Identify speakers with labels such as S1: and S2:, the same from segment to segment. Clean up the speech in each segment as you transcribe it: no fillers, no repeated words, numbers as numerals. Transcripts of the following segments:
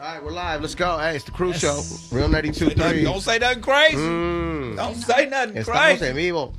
S1: right, we're live. Let's go. Hey, it's the Crew Show. Real 92.3.
S2: Don't say nothing crazy. Don't say nothing
S1: Estamos
S2: crazy.
S1: en vivo.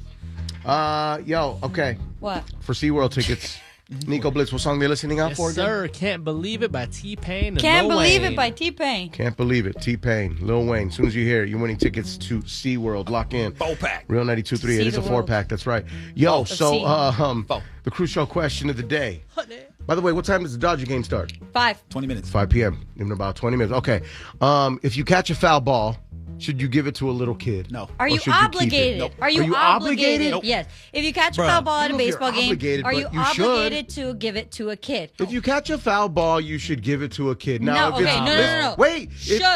S1: Okay.
S3: What?
S1: For SeaWorld tickets. Nico Blitz, what song they listening out
S4: Yes,
S1: for again?
S4: sir. Can't Believe It by T-Pain and
S3: Can't
S4: Lil
S3: Believe
S4: Wayne.
S3: It by T-Pain.
S1: Can't believe it. T-Pain, Lil Wayne. As soon as you hear it, you're winning tickets to SeaWorld. Lock in.
S2: 4-pack.
S1: Real 92.3.
S3: See
S1: It is
S3: the
S1: a
S3: world.
S1: 4-pack. That's right. Yo, so
S2: Four.
S1: the Crew Show question of the day. By the way, what time does the Dodger game start?
S3: 5.
S2: 20 minutes.
S1: 5 p.m. in about 20 minutes. Okay. If you catch a foul ball, should you give it to a little kid?
S2: No.
S3: Are
S1: Or
S3: you
S1: should you keep it?
S3: obligated?
S2: Nope.
S3: Are you
S1: Are you
S3: obligated?
S1: obligated?
S2: Nope.
S3: Yes. If you catch a
S2: Bruh.
S3: foul ball
S1: I
S3: at a
S1: don't know if
S3: baseball
S1: you're
S3: game,
S1: obligated,
S3: are
S1: but
S3: you
S1: you should.
S3: obligated to give it to a kid?
S1: If you catch a foul ball, you should give it to a kid. Now,
S3: No,
S1: if it's,
S3: okay, no.
S1: Wait.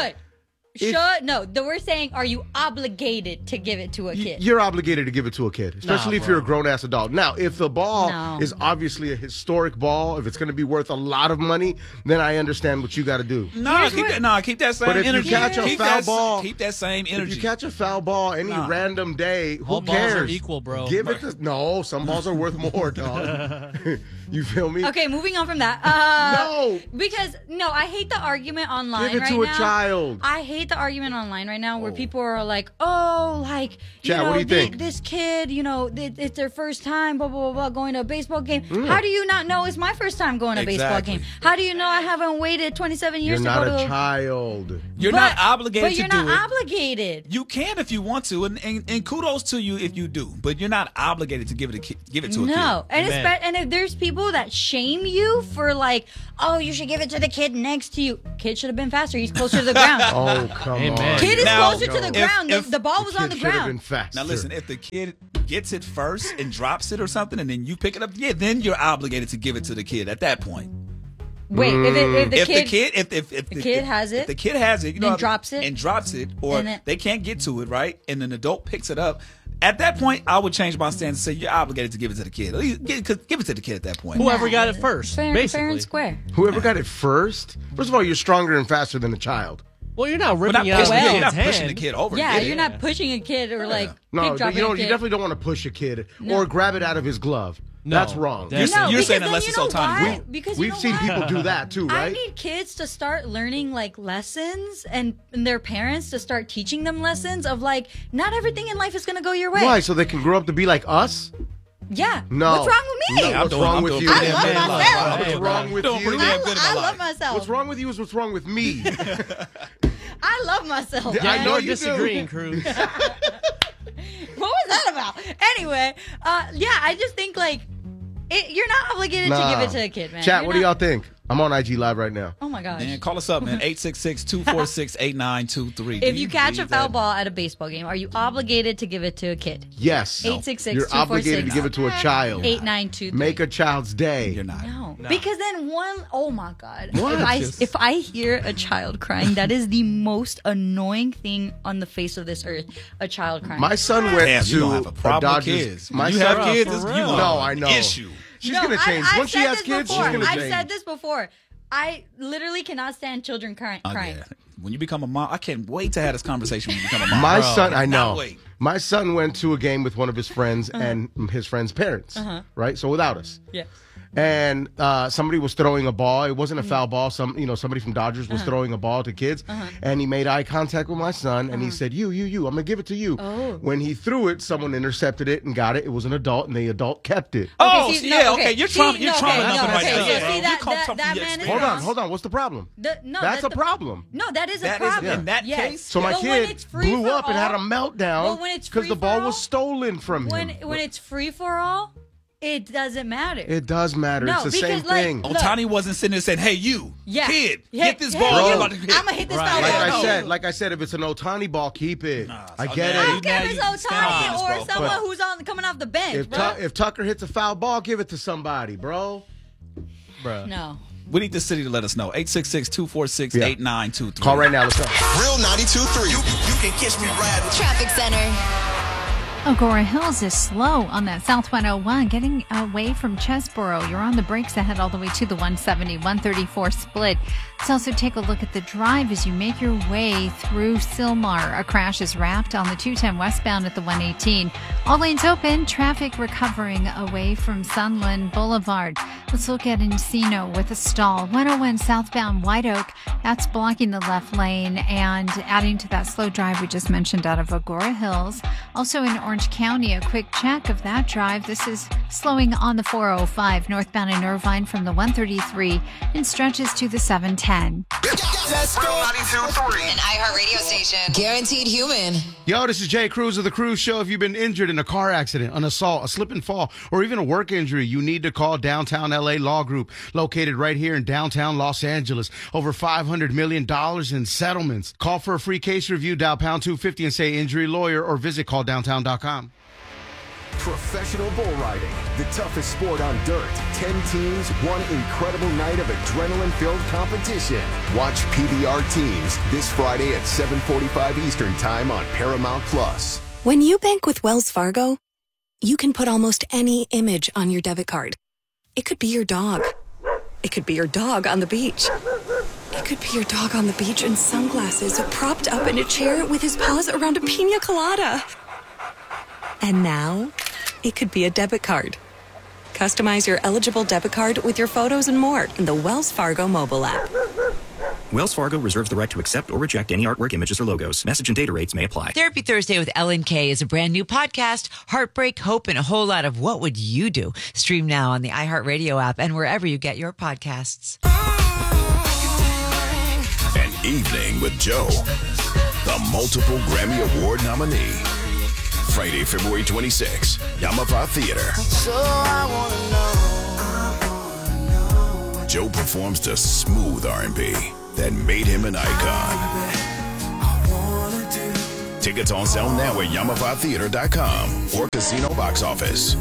S3: Should. No, we're saying, are you obligated to give it to a kid?
S1: You're obligated to give it to a kid, especially if
S4: bro.
S1: you're a grown-ass adult. Now, if the ball
S3: No.
S1: is obviously a historic ball, if it's going to be worth a lot of money, then I understand what you got to do.
S2: No, keep that same
S1: But if you
S2: energy.
S1: catch a
S2: keep
S1: foul
S2: that,
S1: ball-
S2: keep that same energy.
S1: If you catch a foul ball any
S2: Nah.
S1: random day, who
S4: All balls are
S1: cares?
S4: equal, bro.
S1: Give it to no. Some balls are worth more, dog. You feel me?
S3: Okay, moving on from that.
S1: No.
S3: Because, I hate the argument online
S1: Give it
S3: right
S1: to a
S3: now.
S1: child.
S3: I hate the argument online right now where people are like, oh, like,
S1: Chad, what do you think?
S3: This kid, it's their first time, blah, blah, blah, blah, going to a baseball game.
S1: Mm.
S3: How do you not know it's my first time going to a baseball
S2: Exactly.
S3: game? How do you know I haven't waited 27 years
S1: You're
S3: to
S1: not
S3: go to
S1: a child.
S2: You're not obligated
S3: But you're
S2: to do
S3: not
S2: it.
S3: obligated.
S2: You can if you want to, and kudos to you if you do. But you're not obligated to give it to a kid.
S3: No, and
S4: Amen.
S3: and if there's people that shame you for like, oh, you should give it to the kid next to you. Kid should have been faster. He's closer to the ground.
S1: Oh, come
S4: Amen.
S1: on.
S3: Kid is
S2: Now,
S3: closer to the
S1: no.
S3: ground.
S2: If
S3: the ball was on the
S1: Kid should have been
S3: ground.
S1: faster.
S2: Now listen, if the kid gets it first and drops it or something, and then you pick it up, then you're obligated to give it to the kid at that point.
S3: Wait, if the kid
S2: If the
S3: kid has it,
S2: if the kid has it, you
S3: then
S2: know,
S3: drops it,
S2: and drops it, or
S3: and then-
S2: they can't get to it, right? And an adult picks it up. At that point, I would change my stance and say you're obligated to give it to the kid. At least give it to the kid at that point.
S4: Whoever got it first,
S3: fair
S4: basically.
S3: and square.
S1: Whoever got it first. First of all, you're stronger and faster than a child.
S4: Well, you're not
S2: We're
S4: ripping
S2: not
S4: it out of
S2: pushing,
S4: the
S2: you're
S4: kid's
S2: not pushing the
S4: hand.
S2: kid over.
S3: Yeah,
S2: to get
S3: you're
S2: it.
S3: not pushing a kid or like
S1: No,
S3: pick dropping
S1: you
S3: a kid.
S1: definitely don't want to push a kid
S3: No.
S1: or grab it out of his glove.
S4: No,
S1: That's wrong.
S4: definitely.
S3: No,
S2: You're
S3: because
S2: saying
S3: then
S2: unless
S3: you
S2: it's
S3: know
S2: Ohtani.
S3: why? Because you
S1: We've
S3: know
S1: seen
S3: why?
S1: people do that too,
S3: I
S1: right?
S3: need kids to start learning like lessons and their parents to start teaching them lessons of like not everything in life is going to go your way.
S1: Why? So they can grow up to be like us?
S3: Yeah.
S1: No.
S3: What's wrong with me?
S1: No, what's wrong
S2: I'm
S1: with
S2: doing
S1: you?
S2: pretty
S3: I
S2: damn
S3: love
S2: good in
S3: myself.
S2: life.
S1: What's wrong with
S2: Doing pretty
S1: you?
S2: damn good in my
S3: I
S2: life.
S3: love myself.
S1: What's wrong with you is what's wrong with me.
S3: I love myself.
S1: Yeah, I
S3: man.
S1: know
S4: You're
S1: you
S4: disagreeing,
S1: do.
S4: Cruz.
S3: What was that about? Anyway, I just think like you're not obligated to give it to a kid, man.
S1: Chat,
S3: You're
S1: what do y'all
S3: not-
S1: think? I'm on IG Live right now.
S3: Oh my gosh.
S2: Man, call us up, man. 866-246-8923.
S3: If you catch a foul ball at a baseball game, are you obligated to give it to a kid?
S1: Yes.
S3: 866-246.
S1: You're obligated to give it to a child.
S3: 8923.
S1: Make a child's day.
S2: You're not.
S3: No. Because then oh my God.
S1: What?
S3: If I hear a child crying, that is the most annoying thing on the face of this earth. A child crying.
S1: My son went
S2: Damn,
S1: to
S2: you don't have a problem with
S1: Dodgers.
S2: kids.
S1: My
S2: When you
S1: son,
S2: have kids,
S4: for
S2: you
S4: real.
S2: gonna
S1: No,
S2: have
S1: I
S2: an
S1: know.
S2: issue.
S1: She's
S3: No,
S1: gonna change.
S3: I've
S1: Once she
S3: said
S1: has
S3: this
S1: kids,
S3: before.
S1: she's gonna
S3: I've
S1: change.
S3: said this before. I literally cannot stand children crying.
S2: Oh, yeah. When you become a mom, I can't wait to have this conversation when you become a mom.
S1: My
S2: Bro,
S1: son, I
S2: cannot
S1: know.
S2: wait.
S1: My son went to a game with one of his friends and his friend's parents, right? So without us.
S3: Yeah.
S1: And somebody was throwing a ball. It wasn't a foul ball. Somebody from Dodgers was throwing a ball to kids, and he made eye contact with my son, and he said, "You, I'm gonna give it to you."
S3: Oh.
S1: When he threw it, someone intercepted it and got it. It was an adult, and the adult kept it.
S2: Oh,
S3: see,
S2: yeah,
S3: no,
S2: okay. You're trying to
S3: no,
S2: right
S3: okay,
S2: now.
S3: so see
S2: You
S3: that
S2: come
S3: that
S2: from
S3: man
S2: your
S3: is
S2: experience.
S3: wrong.
S1: Hold on. What's the problem?
S3: No,
S1: That's a problem.
S3: No, that is a
S2: That is-
S3: problem.
S2: in that
S3: Yes.
S2: case-
S1: So my
S3: But when
S1: kid
S3: it's free
S1: blew
S3: for
S1: up and had a
S3: all-
S1: meltdown
S3: Well, when it's
S1: because the
S3: free
S1: ball
S3: for
S1: was
S3: all-
S1: stolen from
S3: when
S1: him.
S3: it's free for all, it doesn't matter.
S1: It does matter.
S3: No,
S1: It's the same
S3: because, like,
S1: thing.
S3: Look.
S2: Otani wasn't sitting there saying, "Hey, you,
S3: Yeah.
S2: kid,
S3: Yeah,
S2: hit this
S3: hey,
S2: ball.
S3: you,
S2: You're about to hit."
S3: I'm gonna hit this
S4: Right.
S3: foul
S1: Like
S3: ball.
S1: I said, if it's an Otani ball, keep it. I
S2: so
S1: get
S2: now
S3: I
S1: it.
S3: don't care if it's
S2: Now you stand on
S3: Otani
S2: this,
S3: or
S2: bro.
S3: someone
S1: But-
S3: who's coming off the bench,
S1: If,
S3: bro.
S1: if Tucker hits a foul ball, give it to somebody, bro.
S4: Bro.
S3: No.
S2: We need the city to let us know. 866-246-8923.
S1: Call right now. Let's go.
S5: Real 92.3. You can catch me riding.
S6: Traffic Center.
S5: Agora Hills is slow on that South 101, getting away from Chesboro. You're on the brakes ahead all the way to the 170, 134 split. Let's also take a look at the drive as you make your way through Sylmar. A crash is wrapped on the 210 westbound at the 118. All lanes open, traffic recovering away from Sunland Boulevard. Let's look at Encino with a stall. 101 southbound White Oak, that's blocking the left lane and adding to that slow drive we just mentioned out of Agora Hills. Also in Orange County, a quick check of that drive. This is slowing on the 405 northbound in Irvine from the 133 and stretches to the 710.
S6: Let's go.
S7: An iHeartRadio station. Guaranteed human.
S1: Yo, this is Jay Cruz of The Cruz Show. If you've been injured in a car accident, an assault, a slip and fall, or even a work injury, you need to call Downtown LA Law Group, located right here in downtown Los Angeles. Over $500 million in settlements. Call for a free case review, dial pound 250 and say injury lawyer, or visit calldowntown.com.
S6: Professional bull riding, the toughest sport on dirt. 10 teams, one incredible night of adrenaline-filled competition. Watch PBR Teams this Friday at 7:45 Eastern Time on Paramount+.
S8: When you bank with Wells Fargo, you can put almost any image on your debit card. It could be your dog. It could be your dog on the beach. It could be your dog on the beach in sunglasses, propped up in a chair with his paws around a pina colada. And now, it could be a debit card. Customize your eligible debit card with your photos and more in the Wells Fargo mobile app.
S9: Wells Fargo reserves the right to accept or reject any artwork, images, or logos. Message and data rates may apply.
S7: Therapy Thursday with Ellen Kay is a brand new podcast. Heartbreak, hope, and a whole lot of what would you do? Stream now on the iHeartRadio app and wherever you get your podcasts.
S10: An Evening with Joe, the multiple Grammy Award nominee. Friday, February 26, Yamava Theater.
S11: So I wanna know.
S10: Joe performs the smooth R&B that made him an icon. Tickets on sale now at YamavaTheater.com or Casino Box Office.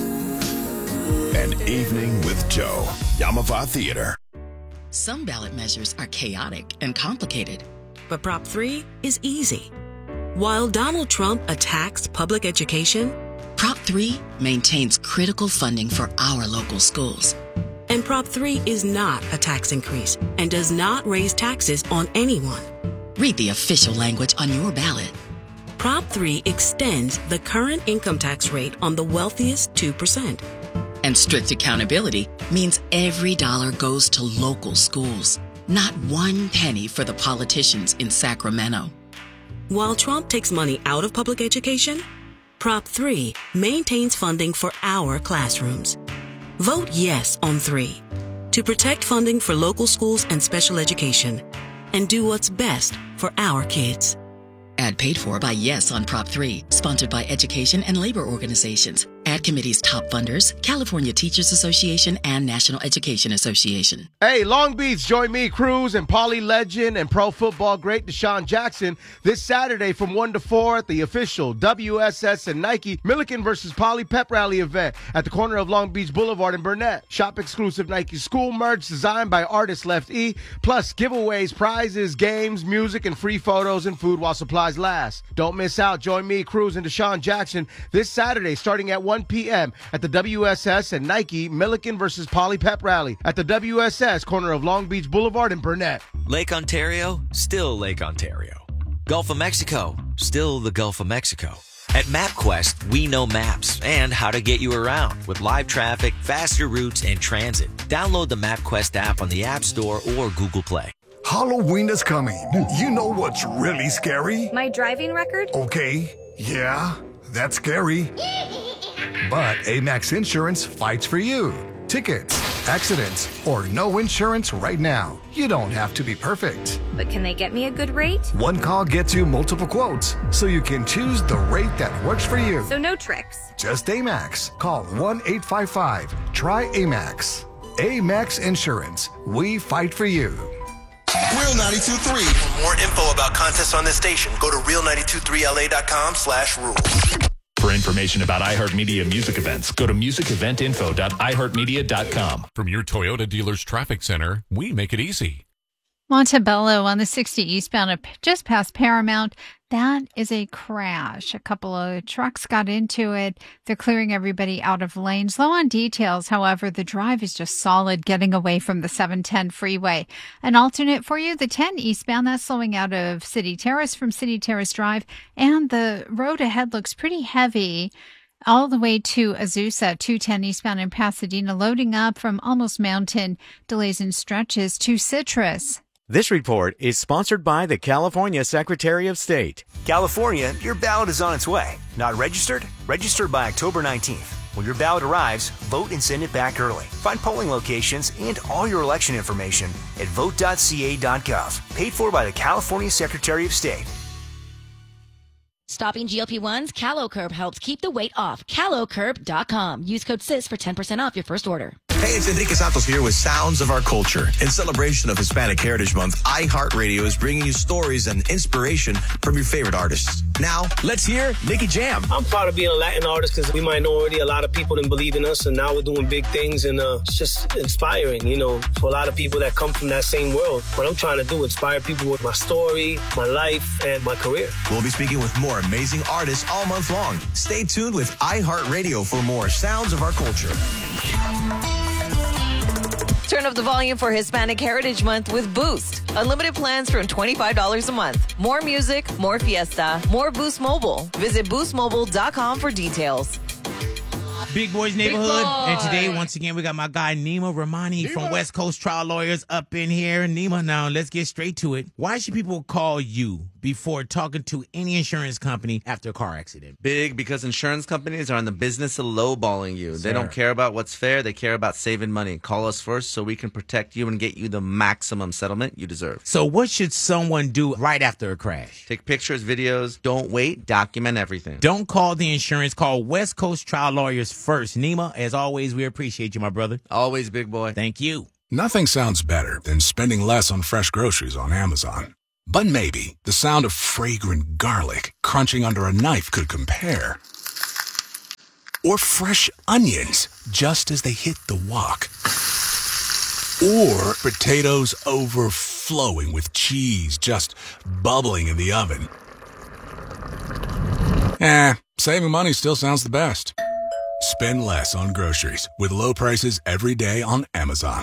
S10: An Evening with Joe, Yamava Theater.
S12: Some ballot measures are chaotic and complicated, but Prop 3 is easy. While Donald Trump attacks public education, Prop 3 maintains critical funding for our local schools. And Prop 3 is not a tax increase and does not raise taxes on anyone. Read the official language on your ballot. Prop 3 extends the current income tax rate on the wealthiest 2%. And strict accountability means every dollar goes to local schools, not one penny for the politicians in Sacramento. While Trump takes money out of public education, Prop 3 maintains funding for our classrooms. Vote yes on 3 to protect funding for local schools and special education and do what's best for our kids. Ad paid for by Yes on Prop 3, sponsored by education and labor organizations. Ad committee's top funders, California Teachers Association and National Education Association.
S1: Hey, Long Beach, join me, Cruz, and Poly legend and pro football great Deshaun Jackson this Saturday from 1 to 4 at the official WSS and Nike Milliken versus Poly Pep Rally event at the corner of Long Beach Boulevard and Burnett. Shop exclusive Nike school merch designed by artist Left E, plus giveaways, prizes, games, music, and free photos and food while supplies last. Don't miss out. Join me, Cruz, and Deshaun Jackson this Saturday starting at 1 p.m. at the WSS and Nike Milliken versus Poly Pep Rally at the WSS corner of Long Beach Boulevard and Burnett.
S13: Lake Ontario, still Lake Ontario. Gulf of Mexico, still the Gulf of Mexico. At MapQuest, we know maps and how to get you around with live traffic, faster routes, and transit. Download the MapQuest app on the App Store or Google Play.
S14: Halloween is coming. You know what's really scary?
S15: My driving record?
S14: Okay, yeah, that's scary. But Amex Insurance fights for you. Tickets, accidents, or no insurance right now. You don't have to be perfect.
S15: But can they get me a good rate?
S14: One call gets you multiple quotes, so you can choose the rate that works for you.
S15: So no tricks.
S14: Just Amex. Call 1-855-TRY-AMEX. Amex Insurance. We fight for you.
S16: Real 92.3. For more info about contests on this station, go to real923la.com/rules.
S17: For information about iHeartMedia music events, go to musiceventinfo.iheartmedia.com.
S18: From your Toyota dealer's traffic center, we make it easy.
S5: Montebello on the 60 eastbound just past Paramount. That is a crash. A couple of trucks got into it. They're clearing everybody out of lanes. Low on details, however, the drive is just solid getting away from the 710 freeway. An alternate for you, the 10 eastbound, that's slowing out of City Terrace from City Terrace Drive. And the road ahead looks pretty heavy all the way to Azusa, 210 eastbound in Pasadena, loading up from Almost Mountain, delays and stretches to Citrus.
S19: This report is sponsored by the California Secretary of State.
S20: California, your ballot is on its way. Not registered? Register by October 19th. When your ballot arrives, vote and send it back early. Find polling locations and all your election information at vote.ca.gov. Paid for by the California Secretary of State.
S21: Stopping GLP-1s, CaloCurb helps keep the weight off. CaloCurb.com. Use code SIS for 10% off your first order.
S16: Hey, it's Enrique Santos here with Sounds of Our Culture. In celebration of Hispanic Heritage Month, iHeartRadio is bringing you stories and inspiration from your favorite artists. Now, let's hear Nicky Jam.
S22: I'm proud of being a Latin artist because we minority, a lot of people didn't believe in us, and now we're doing big things, and it's just inspiring, you know, for a lot of people that come from that same world. What I'm trying to do, inspire people with my story, my life, and my career.
S16: We'll be speaking with more amazing artists all month long. Stay tuned with iHeartRadio for more Sounds of Our Culture.
S7: Turn up the volume for Hispanic Heritage Month with Boost. Unlimited plans from $25 a month. More music, more fiesta, more Boost Mobile. Visit boostmobile.com for details.
S23: Big Boys Neighborhood. And today, once again, we got my guy Nima Rahmani from West Coast Trial Lawyers up in here. Nima, now let's get straight to it. Why should people call you before talking to any insurance company after a car accident?
S24: Big, because insurance companies are in the business of lowballing you. They don't care about what's fair. They care about saving money. Call us first so we can protect you and get you the maximum settlement you deserve.
S23: So what should someone do right after a crash?
S24: Take pictures, videos. Don't wait. Document everything.
S23: Don't call the insurance. Call West Coast Trial Lawyers first. Nima, as always, we appreciate you, my brother.
S24: Always, big boy.
S23: Thank you.
S25: Nothing sounds better than spending less on fresh groceries on Amazon. But maybe the sound of fragrant garlic crunching under a knife could compare. Or fresh onions just as they hit the wok. Or potatoes overflowing with cheese just bubbling in the oven. Saving money still sounds the best. Spend less on groceries with low prices every day on Amazon.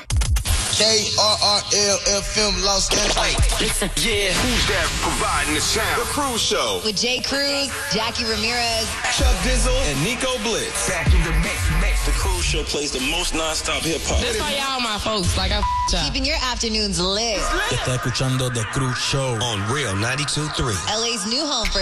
S11: KRRL-FM Los Angeles.
S16: Yeah, who's that providing the sound? The Cruz Show.
S26: With Jay Cruz, Jackie Ramirez,
S16: Chuck Dizzle, and Nico Blitz. Back in the mix. The Cruz Show plays the most non-stop hip-hop.
S26: That's why y'all my folks, like I keeping your afternoons lit.
S16: Está escuchando The Cruz Show on Real 92.3.
S26: LA's new home for